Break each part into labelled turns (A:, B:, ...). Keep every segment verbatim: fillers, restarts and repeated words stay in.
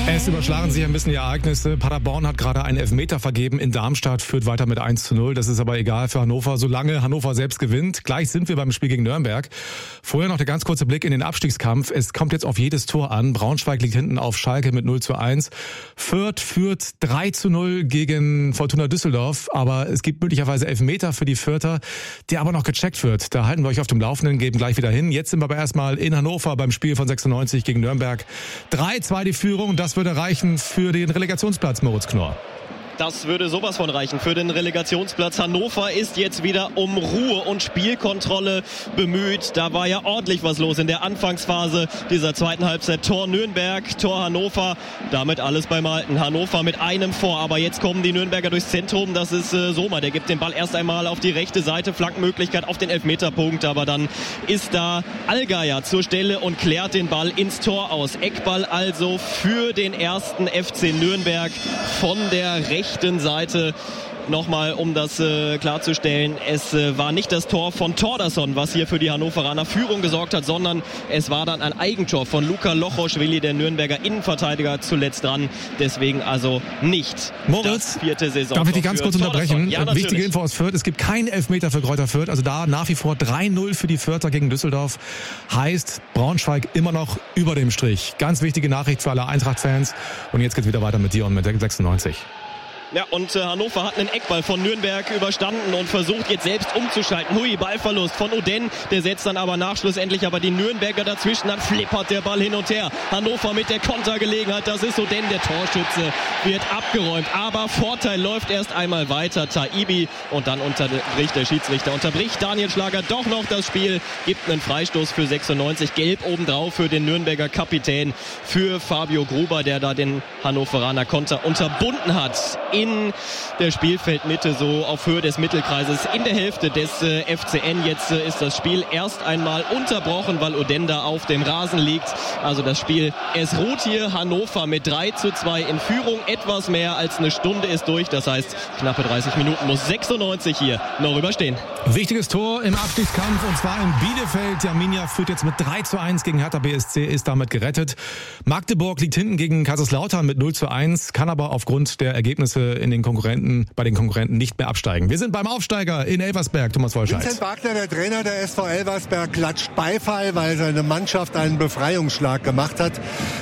A: Es überschlagen sich ein bisschen die Ereignisse. Paderborn hat gerade einen Elfmeter vergeben in Darmstadt, führt weiter mit eins zu null. Das ist aber egal für Hannover, solange Hannover selbst gewinnt. Gleich sind wir beim Spiel gegen Nürnberg. Vorher noch der ganz kurze Blick in den Abstiegskampf. Es kommt jetzt auf jedes Tor an. Braunschweig liegt hinten auf Schalke mit null zu eins. Fürth führt drei zu null gegen Fortuna Düsseldorf. Aber es gibt möglicherweise Elfmeter für die Fürther, der aber noch gecheckt wird. Da halten wir euch auf dem Laufenden, geben gleich wieder hin. Jetzt sind wir aber erstmal in Hannover beim Spiel von sechsundneunzig gegen Nürnberg. drei zwei die Führung. Das würde reichen für den Relegationsplatz, Moritz Knorr.
B: Das würde sowas von reichen für den Relegationsplatz. Hannover ist jetzt wieder um Ruhe und Spielkontrolle bemüht. Da war ja ordentlich was los in der Anfangsphase dieser zweiten Halbzeit. Tor Nürnberg, Tor Hannover. Damit alles beim Alten. Hannover mit einem vor. Aber jetzt kommen die Nürnberger durchs Zentrum. Das ist äh, Sommer. Der gibt den Ball erst einmal auf die rechte Seite. Flankenmöglichkeit auf den Elfmeterpunkt. Aber dann ist da Allgeier zur Stelle und klärt den Ball ins Tor aus. Eckball also für den ersten F C Nürnberg von der rechten Seite. Nochmal, um das äh, klarzustellen, es äh, war nicht das Tor von Thordarson, was hier für die Hannoveraner Führung gesorgt hat, sondern es war dann ein Eigentor von Luka Lochoschwili, der Nürnberger Innenverteidiger, zuletzt dran. Deswegen also nicht
A: Moritz,
B: das vierte Saison.
A: darf ich dich ganz kurz unterbrechen?
B: Ja,
A: wichtige Info aus Fürth, es gibt keinen Elfmeter für Greuther Fürth, also da nach wie vor drei null für die Fürther gegen Düsseldorf. Heißt, Braunschweig immer noch über dem Strich. Ganz wichtige Nachricht für alle Eintracht-Fans. Und jetzt geht's wieder weiter mit Dion mit sechsundneunzig.
B: Ja, und äh, Hannover hat einen Eckball von Nürnberg überstanden und versucht jetzt selbst umzuschalten. Hui, Ballverlust von Oden, der setzt dann aber nach, schlussendlich aber die Nürnberger dazwischen, dann flippert der Ball hin und her. Hannover mit der Kontergelegenheit, das ist Oden, der Torschütze, wird abgeräumt. Aber Vorteil läuft erst einmal weiter, Taibi, und dann unterbricht der Schiedsrichter, unterbricht Daniel Schlager doch noch das Spiel, gibt einen Freistoß für sechsundneunzig, gelb obendrauf für den Nürnberger Kapitän, für Fabio Gruber, der da den Hannoveraner Konter unterbunden hat. In der Spielfeldmitte, so auf Höhe des Mittelkreises, in der Hälfte des äh, F C N. Jetzt äh, ist das Spiel erst einmal unterbrochen, weil Odenda auf dem Rasen liegt. Also das Spiel, es ruht hier. Hannover mit drei zu zwei in Führung. Etwas mehr als eine Stunde ist durch. Das heißt, knappe dreißig Minuten muss sechsundneunzig hier noch überstehen.
A: Wichtiges Tor im Abstiegskampf, und zwar in Bielefeld. Arminia führt jetzt mit drei zu eins gegen Hertha B S C, ist damit gerettet. Magdeburg liegt hinten gegen Kaiserslautern mit null zu eins, kann aber aufgrund der Ergebnisse in den Konkurrenten, bei den Konkurrenten nicht mehr absteigen. Wir sind beim Aufsteiger in Elversberg, Thomas Wolscheid.
C: Vincent Wagner, der Trainer der S V Elversberg, klatscht Beifall, weil seine Mannschaft einen Befreiungsschlag gemacht hat.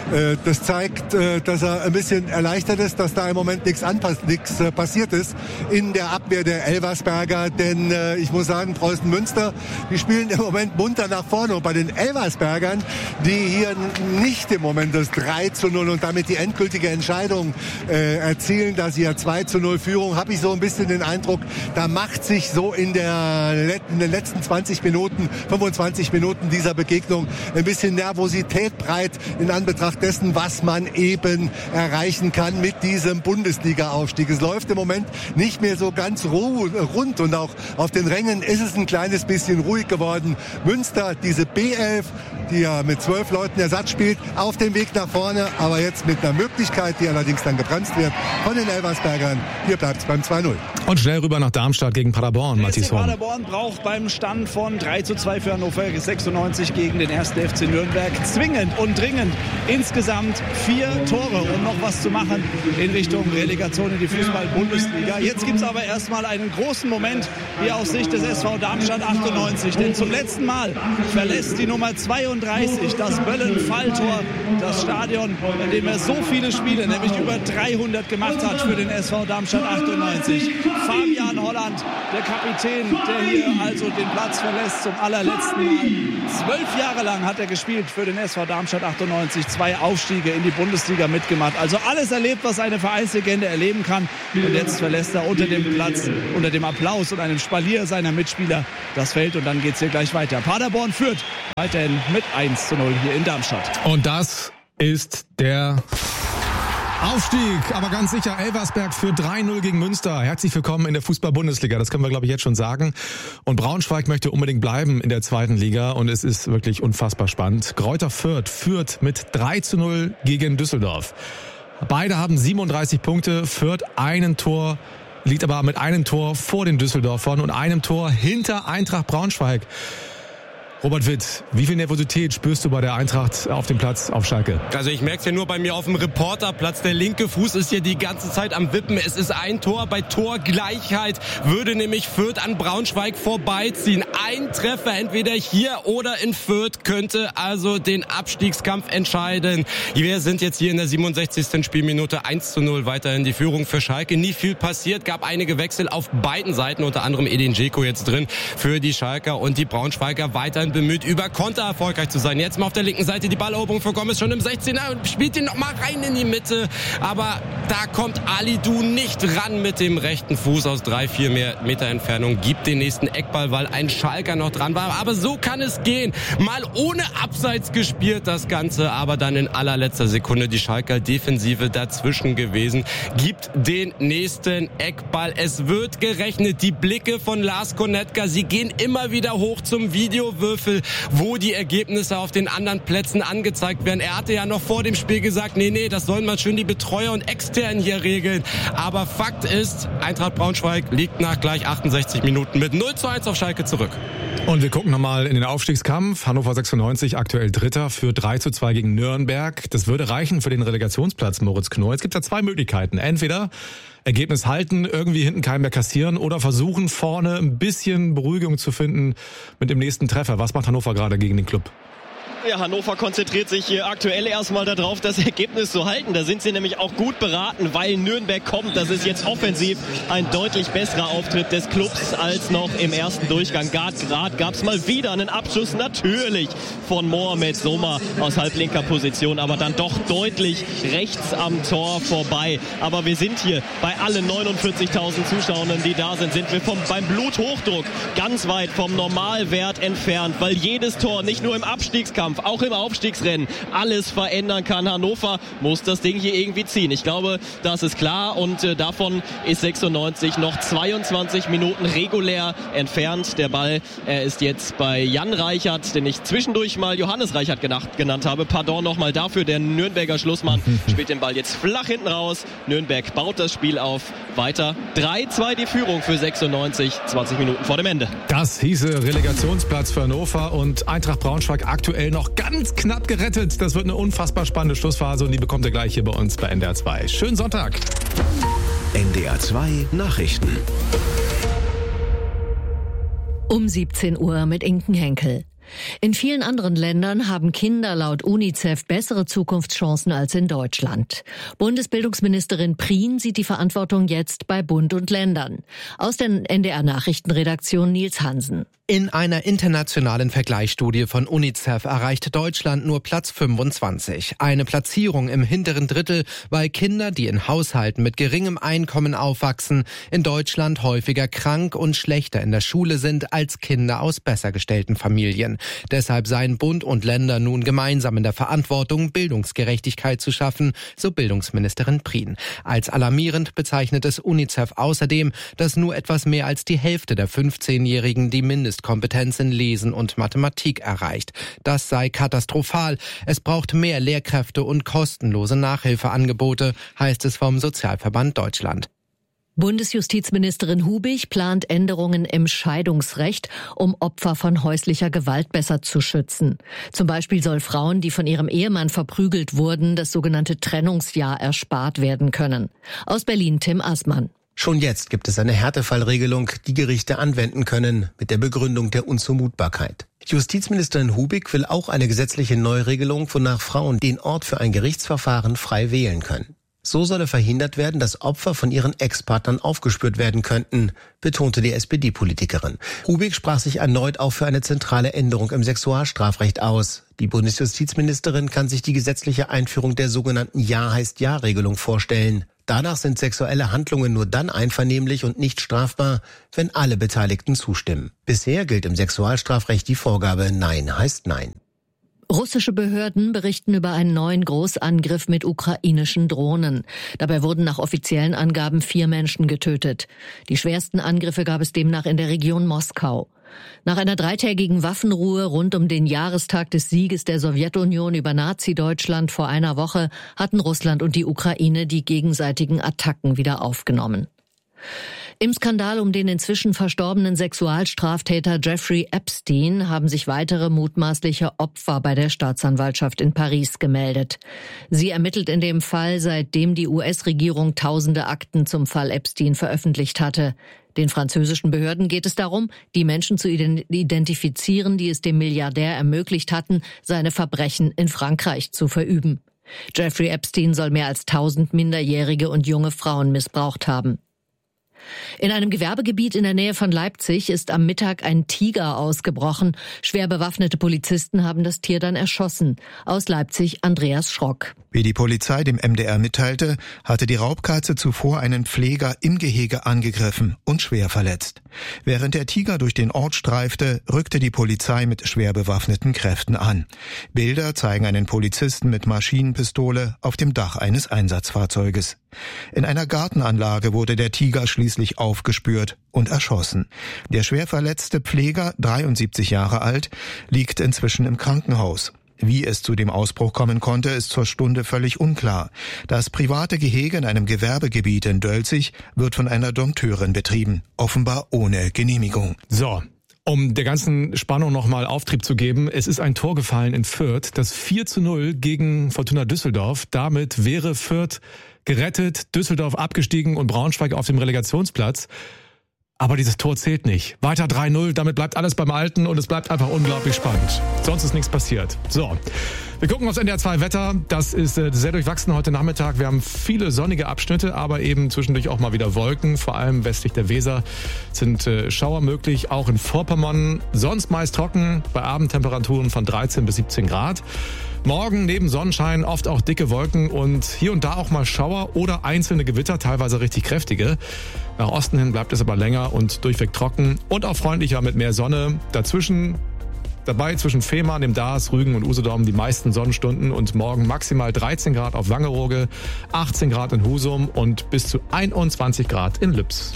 C: Das zeigt, dass er ein bisschen erleichtert ist, dass da im Moment nichts anpasst, nichts passiert ist in der Abwehr der Elversberger. Denn ich muss sagen, Preußen Münster, die spielen im Moment munter nach vorne. Und bei den Elversbergern, die hier nicht im Moment das drei zu null und damit die endgültige Entscheidung äh, erzielen, dass sie ja zwei zu null Führung, habe ich so ein bisschen den Eindruck, da macht sich so in, der, in den letzten zwanzig Minuten, fünfundzwanzig Minuten dieser Begegnung ein bisschen Nervosität breit in Anbetracht dessen, was man eben erreichen kann mit diesem Bundesliga-Aufstieg. Es läuft im Moment nicht mehr so ganz rund und auch auf den Rängen ist es ein kleines bisschen ruhig geworden. Münster, diese B elf, die ja mit zwölf Leuten Ersatz spielt, auf dem Weg nach vorne, aber jetzt mit einer Möglichkeit, die allerdings dann gebremst wird von den Elversbergern. Hier bleibt es beim zwei null.
A: Und schnell rüber nach Darmstadt gegen Paderborn, Matthias Horn.
D: Paderborn braucht beim Stand von drei zu zwei für Hannover sechsundneunzig gegen den ersten F C Nürnberg zwingend und dringend insgesamt vier Tore, um noch was zu machen in Richtung Relegation in die Fußball-Bundesliga. Jetzt gibt es aber erstmal einen großen Moment hier aus Sicht des S V Darmstadt achtundneunzig, denn zum letzten Mal verlässt die Nummer zweiunddreißig, das Böllen-Falltor, das Stadion, in dem er so viele Spiele, nämlich über dreihundert gemacht hat für den S V Darmstadt achtundneunzig. Fabian Holland, der Kapitän, der hier also den Platz verlässt zum allerletzten Mal. Zwölf Jahre lang hat er gespielt für den S V Darmstadt achtundneunzig, zwei Aufstiege in die Bundesliga mitgemacht. Also alles erlebt, was eine Vereinslegende erleben kann. Und jetzt verlässt er unter dem Platz, unter dem Applaus und einem Spalier seiner Mitspieler das Feld. Und dann geht es hier gleich weiter. Paderborn führt weiterhin mit eins zu null hier in Darmstadt.
A: Und das ist der Aufstieg, aber ganz sicher. Elversberg für drei null gegen Münster. Herzlich willkommen in der Fußball-Bundesliga. Das können wir, glaube ich, jetzt schon sagen. Und Braunschweig möchte unbedingt bleiben in der zweiten Liga. Und es ist wirklich unfassbar spannend. Greuther Fürth führt mit drei zu null gegen Düsseldorf. Beide haben siebenunddreißig Punkte. Fürth einen Tor, liegt aber mit einem Tor vor den Düsseldorfern und einem Tor hinter Eintracht Braunschweig. Robert Witt, wie viel Nervosität spürst du bei der Eintracht auf dem Platz auf Schalke?
E: Also ich merke es ja nur bei mir auf dem Reporterplatz. Der linke Fuß ist hier die ganze Zeit am Wippen. Es ist ein Tor. Bei Torgleichheit würde nämlich Fürth an Braunschweig vorbeiziehen. Ein Treffer entweder hier oder in Fürth könnte also den Abstiegskampf entscheiden. Wir sind jetzt hier in der siebenundsechzigsten Spielminute. eins zu null weiterhin die Führung für Schalke. Nie viel passiert. Gab einige Wechsel auf beiden Seiten. Unter anderem Edin Dzeko jetzt drin für die Schalker. Und die Braunschweiger weiterhin bemüht, über Konter erfolgreich zu sein. Jetzt mal auf der linken Seite die Balleroberung für Gomez schon im sechzehner und spielt ihn noch mal rein in die Mitte. Aber da kommt Alidou nicht ran mit dem rechten Fuß aus drei, vier Meter Entfernung. Gibt den nächsten Eckball, weil ein Schalker noch dran war. Aber so kann es gehen. Mal ohne Abseits gespielt das Ganze, aber dann in allerletzter Sekunde die Schalker Defensive dazwischen gewesen. Gibt den nächsten Eckball. Es wird gerechnet. Die Blicke von Lars Konetka, sie gehen immer wieder hoch zum Videowürfel, wo die Ergebnisse auf den anderen Plätzen angezeigt werden. Er hatte ja noch vor dem Spiel gesagt, nee, nee, das sollen mal schön die Betreuer und Externen hier regeln. Aber Fakt ist, Eintracht Braunschweig liegt nach gleich achtundsechzig Minuten mit null zu eins auf Schalke zurück.
A: Und wir gucken nochmal in den Aufstiegskampf. Hannover sechsundneunzig, aktuell Dritter, für drei zu zwei gegen Nürnberg. Das würde reichen für den Relegationsplatz, Moritz Knorr. Jetzt gibt es da zwei Möglichkeiten. Entweder Ergebnis halten, irgendwie hinten keinen mehr kassieren oder versuchen vorne ein bisschen Beruhigung zu finden mit dem nächsten Treffer. Was macht Hannover gerade gegen den Club?
B: Ja, Hannover konzentriert sich hier aktuell erstmal darauf, das Ergebnis zu halten. Da sind sie nämlich auch gut beraten, weil Nürnberg kommt. Das ist jetzt offensiv ein deutlich besserer Auftritt des Clubs als noch im ersten Durchgang. Gerade gab es mal wieder einen Abschuss, natürlich von Mohamed Soma aus halblinker Position, aber dann doch deutlich rechts am Tor vorbei. Aber wir sind hier bei allen neunundvierzigtausend Zuschauern, die da sind, sind wir vom, beim Bluthochdruck ganz weit vom Normalwert entfernt, weil jedes Tor nicht nur im Abstiegskampf, auch im Aufstiegsrennen alles verändern kann. Hannover muss das Ding hier irgendwie ziehen. Ich glaube, das ist klar und äh, davon ist sechsundneunzig noch zweiundzwanzig Minuten regulär entfernt. Der Ball äh, ist jetzt bei Jan Reichert, den ich zwischendurch mal Johannes Reichert genannt, genannt habe. Pardon nochmal dafür. Der Nürnberger Schlussmann spielt den Ball jetzt flach hinten raus. Nürnberg baut das Spiel auf. Weiter drei zwei die Führung für sechsundneunzig, zwanzig Minuten vor dem Ende.
A: Das hieße Relegationsplatz für Hannover und Eintracht Braunschweig aktuell noch ganz knapp gerettet. Das wird eine unfassbar spannende Schlussphase und die bekommt ihr gleich hier bei uns bei N D R zwei. Schönen Sonntag.
F: N D R zwei Nachrichten.
G: Um siebzehn Uhr mit Inken Henkel. In vielen anderen Ländern haben Kinder laut UNICEF bessere Zukunftschancen als in Deutschland. Bundesbildungsministerin Prien sieht die Verantwortung jetzt bei Bund und Ländern. Aus der N D R-Nachrichtenredaktion Nils Hansen.
H: In einer internationalen Vergleichsstudie von UNICEF erreicht Deutschland nur Platz fünfundzwanzig. Eine Platzierung im hinteren Drittel, weil Kinder, die in Haushalten mit geringem Einkommen aufwachsen, in Deutschland häufiger krank und schlechter in der Schule sind als Kinder aus besser gestellten Familien. Deshalb seien Bund und Länder nun gemeinsam in der Verantwortung, Bildungsgerechtigkeit zu schaffen, so Bildungsministerin Prien. Als alarmierend bezeichnet es UNICEF außerdem, dass nur etwas mehr als die Hälfte der fünfzehnjährigen die Mindest Kompetenz in Lesen und Mathematik erreicht. Das sei katastrophal. Es braucht mehr Lehrkräfte und kostenlose Nachhilfeangebote, heißt es vom Sozialverband Deutschland.
G: Bundesjustizministerin Hubig plant Änderungen im Scheidungsrecht, um Opfer von häuslicher Gewalt besser zu schützen. Zum Beispiel soll Frauen, die von ihrem Ehemann verprügelt wurden, das sogenannte Trennungsjahr erspart werden können. Aus Berlin Tim Assmann.
I: Schon jetzt gibt es eine Härtefallregelung, die Gerichte anwenden können, mit der Begründung der Unzumutbarkeit. Justizministerin Hubig will auch eine gesetzliche Neuregelung, wonach Frauen den Ort für ein Gerichtsverfahren frei wählen können. So solle verhindert werden, dass Opfer von ihren Ex-Partnern aufgespürt werden könnten, betonte die S P D-Politikerin. Hubig sprach sich erneut auch für eine zentrale Änderung im Sexualstrafrecht aus. Die Bundesjustizministerin kann sich die gesetzliche Einführung der sogenannten Ja-heißt-Ja-Regelung vorstellen. Danach sind sexuelle Handlungen nur dann einvernehmlich und nicht strafbar, wenn alle Beteiligten zustimmen. Bisher gilt im Sexualstrafrecht die Vorgabe Nein heißt Nein.
G: Russische Behörden berichten über einen neuen Großangriff mit ukrainischen Drohnen. Dabei wurden nach offiziellen Angaben vier Menschen getötet. Die schwersten Angriffe gab es demnach in der Region Moskau. Nach einer dreitägigen Waffenruhe rund um den Jahrestag des Sieges der Sowjetunion über Nazi-Deutschland vor einer Woche hatten Russland und die Ukraine die gegenseitigen Attacken wieder aufgenommen. Im Skandal um den inzwischen verstorbenen Sexualstraftäter Jeffrey Epstein haben sich weitere mutmaßliche Opfer bei der Staatsanwaltschaft in Paris gemeldet. Sie ermittelt in dem Fall, seitdem die U S-Regierung tausende Akten zum Fall Epstein veröffentlicht hatte. Den französischen Behörden geht es darum, die Menschen zu identifizieren, die es dem Milliardär ermöglicht hatten, seine Verbrechen in Frankreich zu verüben. Jeffrey Epstein soll mehr als tausend Minderjährige und junge Frauen missbraucht haben. In einem Gewerbegebiet in der Nähe von Leipzig ist am Mittag ein Tiger ausgebrochen. Schwer bewaffnete Polizisten haben das Tier dann erschossen. Aus Leipzig Andreas Schrock.
J: Wie die Polizei dem M D R mitteilte, hatte die Raubkatze zuvor einen Pfleger im Gehege angegriffen und schwer verletzt. Während der Tiger durch den Ort streifte, rückte die Polizei mit schwer bewaffneten Kräften an. Bilder zeigen einen Polizisten mit Maschinenpistole auf dem Dach eines Einsatzfahrzeuges. In einer Gartenanlage wurde der Tiger schließlich aufgespürt und erschossen. Der schwer verletzte Pfleger, dreiundsiebzig Jahre alt, liegt inzwischen im Krankenhaus. Wie es zu dem Ausbruch kommen konnte, ist zur Stunde völlig unklar. Das private Gehege in einem Gewerbegebiet in Dölzig wird von einer Dompteurin betrieben, offenbar ohne Genehmigung.
A: So. Um der ganzen Spannung nochmal Auftrieb zu geben, es ist ein Tor gefallen in Fürth, das vier zu null gegen Fortuna Düsseldorf. Damit wäre Fürth gerettet, Düsseldorf abgestiegen und Braunschweig auf dem Relegationsplatz. Aber dieses Tor zählt nicht. Weiter drei null, damit bleibt alles beim Alten und es bleibt einfach unglaublich spannend. Sonst ist nichts passiert. So, wir gucken aufs N D R zwei Wetter. Das ist sehr durchwachsen heute Nachmittag. Wir haben viele sonnige Abschnitte, aber eben zwischendurch auch mal wieder Wolken. Vor allem westlich der Weser sind Schauer möglich, auch in Vorpommern. Sonst meist trocken, bei Abendtemperaturen von dreizehn bis siebzehn Grad. Morgen neben Sonnenschein oft auch dicke Wolken und hier und da auch mal Schauer oder einzelne Gewitter, teilweise richtig kräftige. Nach Osten hin bleibt es aber länger und durchweg trocken und auch freundlicher mit mehr Sonne. Dazwischen, dabei zwischen Fehmarn, dem Daas, Rügen und Usedom die meisten Sonnenstunden und morgen maximal dreizehn Grad auf Wangerooge, achtzehn Grad in Husum und bis zu einundzwanzig Grad in Lübs.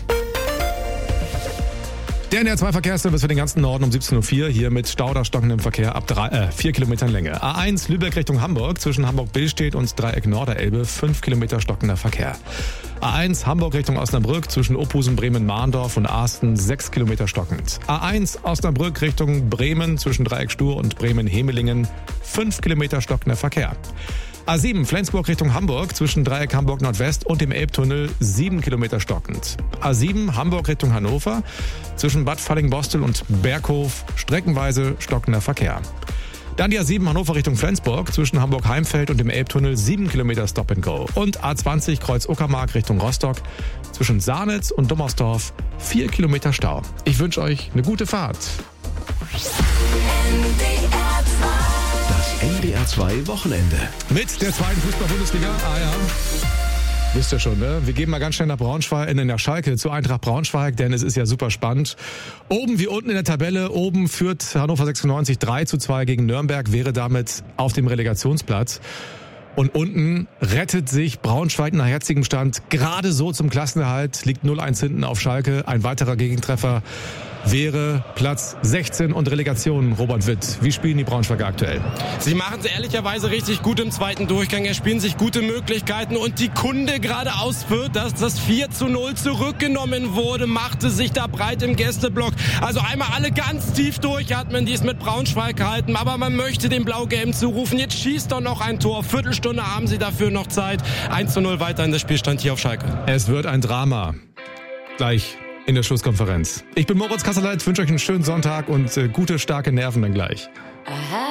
A: Der N D R zwei Verkehrsservice für den ganzen Norden um siebzehn Uhr vier, hier mit Stau oder stockendem Verkehr ab drei, äh, vier Kilometern Länge. A eins Lübeck Richtung Hamburg, zwischen Hamburg-Billstedt und Dreieck Norderelbe, fünf Kilometer stockender Verkehr. A eins Hamburg Richtung Osnabrück, zwischen Opusen, Bremen, Mahndorf und Asten, sechs Kilometer stockend. A eins Osnabrück Richtung Bremen, zwischen Dreieck Stur und Bremen-Hemelingen, fünf Kilometer stockender Verkehr. A sieben Flensburg Richtung Hamburg, zwischen Dreieck Hamburg Nordwest und dem Elbtunnel, sieben Kilometer stockend. A sieben Hamburg Richtung Hannover, zwischen Bad Fallingbostel und Berghof, streckenweise stockender Verkehr. Dann die A sieben Hannover Richtung Flensburg, zwischen Hamburg-Heimfeld und dem Elbtunnel, sieben Kilometer Stop and Go. Und A zwanzig Kreuz Uckermark Richtung Rostock, zwischen Sarnitz und Dummersdorf, vier Kilometer Stau. Ich wünsche euch eine gute Fahrt.
F: N D R zwei Wochenende.
A: Mit der zweiten Fußball-Bundesliga. Ah ja. Wisst ihr schon, ne? Wir gehen mal ganz schnell nach Braunschweig, in der Schalke zu Eintracht Braunschweig, denn es ist ja super spannend. Oben wie unten in der Tabelle, oben führt Hannover sechsundneunzig drei zu zwei gegen Nürnberg, wäre damit auf dem Relegationsplatz. Und unten rettet sich Braunschweig nach jetzigem Stand gerade so zum Klassenerhalt, liegt null eins hinten auf Schalke. Ein weiterer Gegentreffer wäre Platz sechzehn und Relegation. Robert Witt, wie spielen die Braunschweiger aktuell?
E: Sie machen es ehrlicherweise richtig gut im zweiten Durchgang. Er spielen sich gute Möglichkeiten und die Kunde gerade ausführt, dass das vier zu null zurückgenommen wurde, machte sich da breit im Gästeblock. Also einmal alle ganz tief durchatmen, die es mit Braunschweig halten, aber man möchte den Blau-Gelben zurufen. Jetzt schießt doch noch ein Tor. Viertelstunde haben sie dafür noch Zeit. eins zu null weiter in der Spielstand hier auf Schalke.
A: Es wird ein Drama. Gleich in der Schlusskonferenz. Ich bin Moritz Kasserleit, wünsche euch einen schönen Sonntag und äh, gute, starke Nerven dann gleich. Aha.